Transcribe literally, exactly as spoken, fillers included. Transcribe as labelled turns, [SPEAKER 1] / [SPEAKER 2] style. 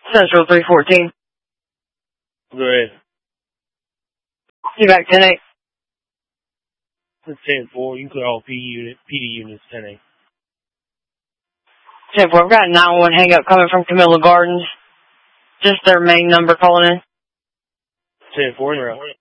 [SPEAKER 1] Central three fourteen.
[SPEAKER 2] Go ahead.
[SPEAKER 1] See back ten eight.
[SPEAKER 2] It's ten four. You can clear all P D unit, P D units ten eight.
[SPEAKER 1] ten four. I've got a nine one hang up coming from Camilla Gardens. Just their main number calling in.
[SPEAKER 2] ten four in route.